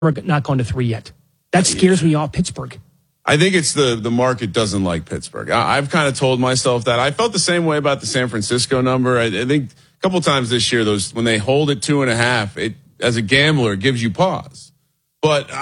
not gone to 3 yet. That scares me off Pittsburgh. I think it's the market doesn't like Pittsburgh. I've kind of told myself that. I felt the same way about the San Francisco number. I think a couple times this year, when they hold it 2.5, it as a gambler it gives you pause. But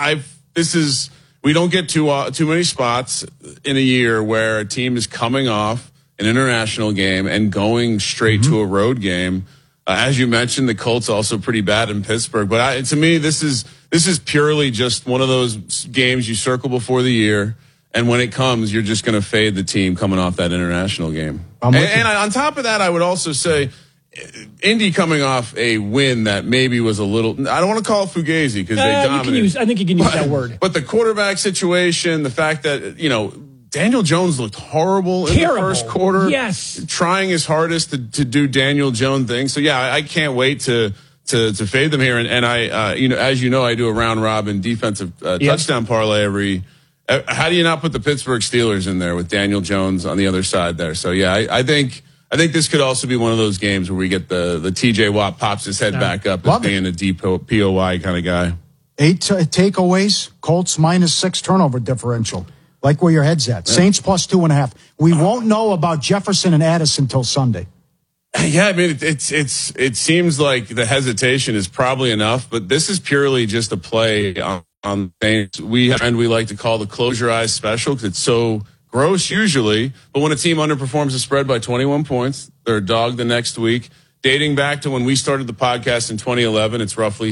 we don't get too many spots in a year where a team is coming off an international game and going straight to a road game. As you mentioned, the Colts also pretty bad in Pittsburgh. But to me, this is purely just one of those games you circle before the year, and when it comes, you're just going to fade the team coming off that international game. And on top of that, I would also say Indy coming off a win that maybe was a little, I don't want to call it fugazi because they dominated. I think you can use that word. But the quarterback situation, the fact that, Daniel Jones looked horrible in the first quarter. Yes. Trying his hardest to do Daniel Jones things. So, yeah, I can't wait to fade them here. And I, as you know, I do a round robin defensive touchdown parlay how do you not put the Pittsburgh Steelers in there with Daniel Jones on the other side there? So, yeah, I think this could also be one of those games where we get the TJ Watt pops his head back up as being a deep POI kind of guy. 8 takeaways, Colts -6 turnover differential. Like where your head's at. Saints +2.5. We won't know about Jefferson and Addison until Sunday. Yeah, I mean, it seems like the hesitation is probably enough, but this is purely just a play on Saints. We like to call the close your eyes special because it's so gross usually. But when a team underperforms the spread by 21 points, they're a dog the next week. Dating back to when we started the podcast in 2011, it's roughly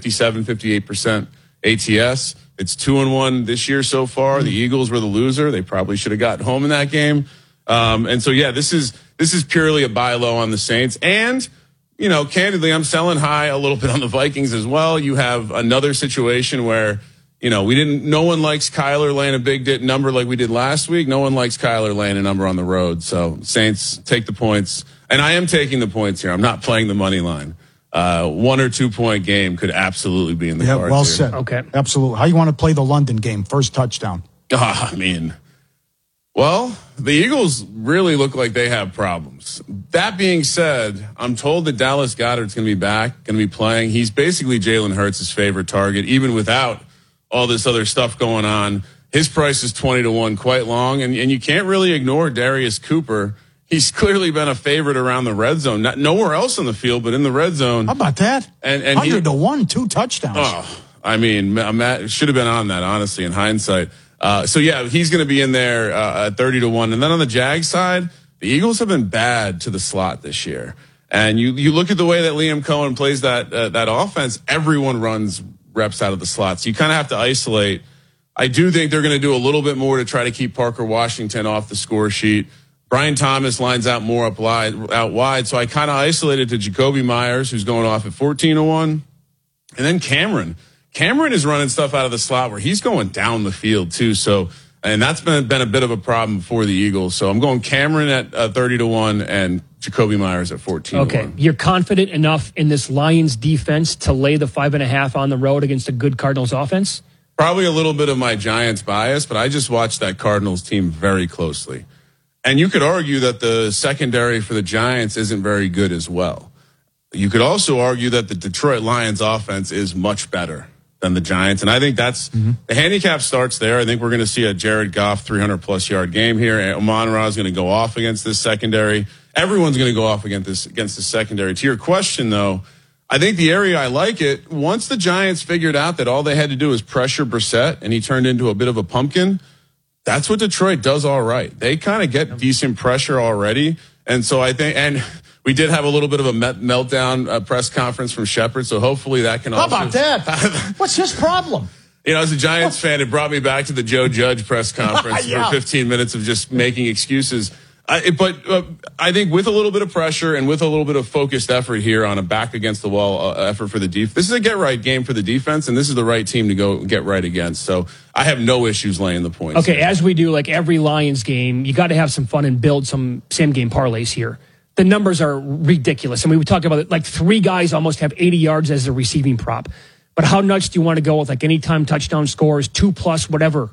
58% ATS. It's 2-1 this year so far. The Eagles were the loser. They probably should have gotten home in that game. And so, yeah, this is purely a buy low on the Saints. And, candidly, I'm selling high a little bit on the Vikings as well. You have another situation where, no one likes Kyler laying a big number like we did last week. No one likes Kyler laying a number on the road. So Saints take the points. And I am taking the points here. I'm not playing the money line. 1 or 2 point game could absolutely be in the cards. Well here. said. Okay. Absolutely. How you want to play the London game? First touchdown. Well, the Eagles really look like they have problems. That being said, I'm told that Dallas Goedert's going to be back, going to be playing. He's basically Jalen Hurts' favorite target, even without all this other stuff going on. His price is 20-1, quite long, and you can't really ignore Darius Cooper. He's clearly been a favorite around the red zone. Nowhere else in the field, but in the red zone. How about that? And 100-1, 2 touchdowns. Oh, I mean, Matt should have been on that, honestly, in hindsight. So, yeah, he's going to be in there at 30-1. And then on the Jags side, the Eagles have been bad to the slot this year. And you look at the way that Liam Cohen plays that offense, everyone runs reps out of the slot. So you kind of have to isolate. I do think they're going to do a little bit more to try to keep Parker Washington off the score sheet. Brian Thomas lines out more out wide. So I kind of isolated to Jacoby Myers, who's going off at 14-1. And then Cameron. Cameron is running stuff out of the slot where he's going down the field too. So, and that's been a bit of a problem for the Eagles. So I'm going Cameron at 30-1 and Jacoby Myers at 14-1. Okay. You're confident enough in this Lions defense to lay the 5.5 on the road against a good Cardinals offense? Probably a little bit of my Giants bias, but I just watched that Cardinals team very closely. And you could argue that the secondary for the Giants isn't very good as well. You could also argue that the Detroit Lions offense is much better than the Giants. And I think that's the handicap starts there. I think we're going to see a Jared Goff 300-plus yard game here. Amon-Ra is going to go off against this secondary. Everyone's going to go off against the secondary. To your question, though, I think the area I like it, once the Giants figured out that all they had to do was pressure Brissett and he turned into a bit of a pumpkin, that's what Detroit does all right. They kind of get decent pressure already. And so I think, and we did have a little bit of a meltdown press conference from Shepard, so hopefully that can also. How about that? What's his problem? As a Giants fan, it brought me back to the Joe Judge press conference for 15 minutes of just making excuses. But I think with a little bit of pressure and with a little bit of focused effort here on a back against the wall effort for the defense, this is a get right game for the defense, and this is the right team to go get right against. So I have no issues laying the points. Okay, as we do like every Lions game, you got to have some fun and build some same game parlays here. The numbers are ridiculous. I mean, we talked about it, like 3 guys almost have 80 yards as a receiving prop. But how nuts do you want to go with like anytime touchdown scores, 2+, whatever?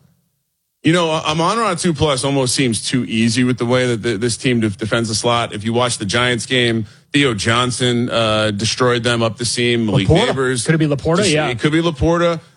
Amon-Ra 2+ almost seems too easy with the way that this team defends the slot. If you watch the Giants game, Theo Johnson destroyed them up the seam. Malik Neighbors. Could it be Laporta? Yeah. It could be Laporta.